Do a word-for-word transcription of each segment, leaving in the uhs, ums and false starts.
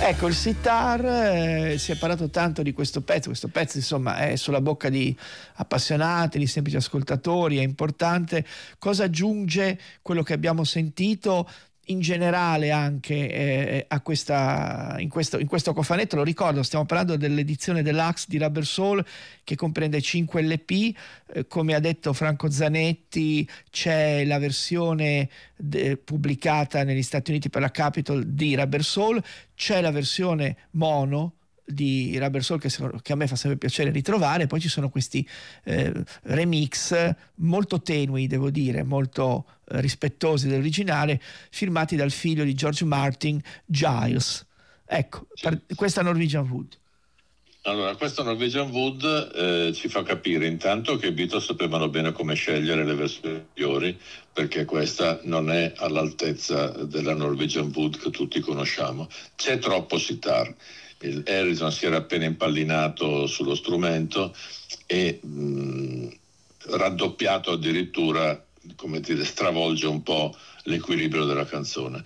Ecco, il sitar, eh, si è parlato tanto di questo pezzo, questo pezzo insomma è sulla bocca di appassionati, di semplici ascoltatori, è importante. Cosa aggiunge quello che abbiamo sentito in generale anche eh, a questa, in, questo, in questo cofanetto? Lo ricordo, stiamo parlando dell'edizione deluxe di Rubber Soul che comprende cinque L P, eh, come ha detto Franco Zanetti c'è la versione de, pubblicata negli Stati Uniti per la Capitol di Rubber Soul, c'è la versione mono di Rubber Soul che, che a me fa sempre piacere ritrovare, poi ci sono questi eh, remix molto tenui, devo dire, molto eh, rispettosi dell'originale, firmati dal figlio di George Martin, Giles. Ecco, sì. per, questa Norwegian Wood. Allora, questa Norwegian Wood eh, ci fa capire intanto che i Beatles sapevano bene come scegliere le versioni migliori, perché questa non è all'altezza della Norwegian Wood che tutti conosciamo. C'è troppo sitar. Il Harrison si era appena impallinato sullo strumento e mh, raddoppiato addirittura, come dire, stravolge un po' l'equilibrio della canzone.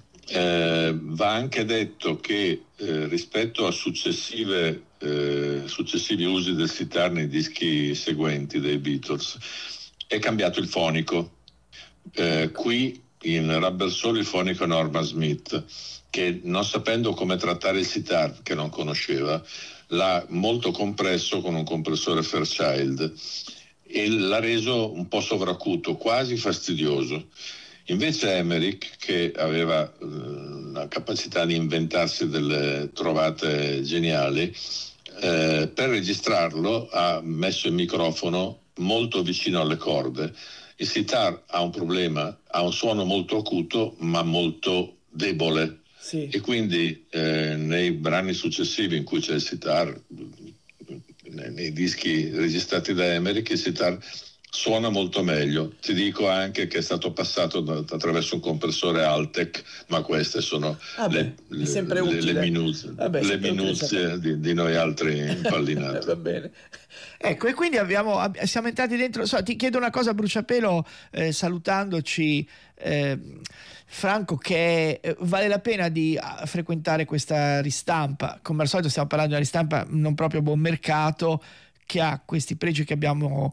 Eh, va anche detto che eh, rispetto a successive, eh, successivi usi del sitar nei dischi seguenti dei Beatles è cambiato il fonico. Eh, qui in Rubber Soul il fonico Norman Smith, che non sapendo come trattare il sitar, che non conosceva, l'ha molto compresso con un compressore Fairchild e l'ha reso un po' sovracuto, quasi fastidioso. Invece Emmerich, che aveva eh, la capacità di inventarsi delle trovate geniali, eh, per registrarlo ha messo il microfono molto vicino alle corde. Il sitar ha un problema, ha un suono molto acuto ma molto debole. Sì. E quindi eh, nei brani successivi in cui c'è il sitar, nei, nei dischi registrati da Emmerich, il sitar suona molto meglio. Ti dico anche che è stato passato da, attraverso un compressore Altec, ma queste sono ah le, beh, le, le, le minuzie, Vabbè, le minuzie di, di noi altri impallinati. Va bene. Ecco, e quindi abbiamo, siamo entrati dentro. So, ti chiedo una cosa a bruciapelo, eh, salutandoci, eh, Franco, che eh, vale la pena di uh, frequentare questa ristampa. Come al solito stiamo parlando di una ristampa non proprio buon mercato, che ha questi pregi che abbiamo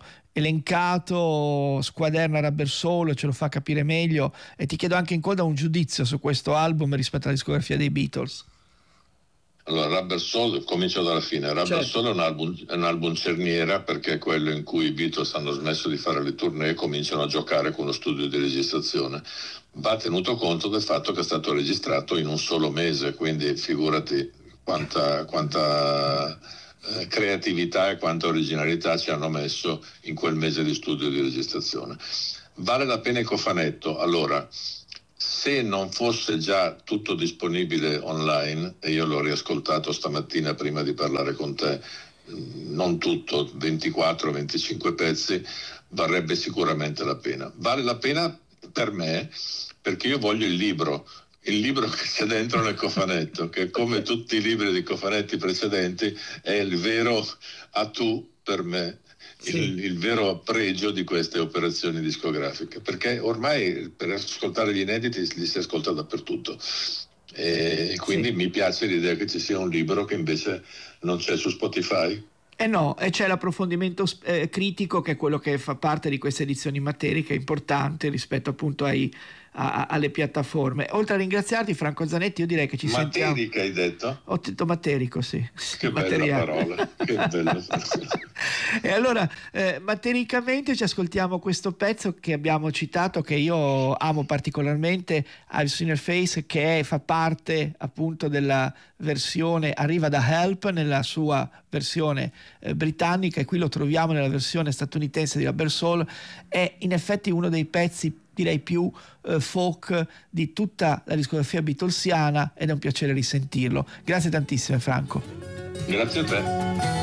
elencato, squaderna Rubber Soul, ce lo fa capire meglio, e ti chiedo anche in coda un giudizio su questo album rispetto alla discografia dei Beatles. Allora, Rubber Soul, comincio dalla fine. Rubber Certo. Soul è un album, è un album cerniera, perché è quello in cui i Beatles hanno smesso di fare le tournée e cominciano a giocare con uno studio di registrazione. Va tenuto conto del fatto che è stato registrato in un solo mese, quindi figurati quanta, quanta eh, creatività e quanta originalità ci hanno messo in quel mese di studio di registrazione. Vale la pena il cofanetto? Allora, se non fosse già tutto disponibile online, e io l'ho riascoltato stamattina prima di parlare con te, non tutto, ventiquattro venticinque pezzi, varrebbe sicuramente la pena. Vale la pena per me perché io voglio il libro, il libro che c'è dentro nel cofanetto, che come tutti i libri di cofanetti precedenti è il vero atu per me. Sì. Il, il vero pregio di queste operazioni discografiche, perché ormai per ascoltare gli inediti li si ascolta dappertutto e quindi sì. Mi piace l'idea che ci sia un libro che invece non c'è su Spotify. Eh no, e c'è l'approfondimento eh, critico, che è quello che fa parte di queste edizioni materiche, importante rispetto appunto ai, a, alle piattaforme. Oltre a ringraziarti, Franco Zanetti, io direi che ci Materica, sentiamo. hai detto? Ho detto materico, sì. Che bella parola, che bello. E allora, eh, matericamente ci ascoltiamo questo pezzo che abbiamo citato, che io amo particolarmente, I've Seen Her Face, che è, fa parte appunto della versione, arriva da Help nella sua versione eh, britannica, e qui lo troviamo nella versione statunitense di Rubber Soul. È in effetti uno dei pezzi direi più eh, folk di tutta la discografia beatlesiana, ed è un piacere risentirlo. Grazie tantissimo, Franco. Grazie a te.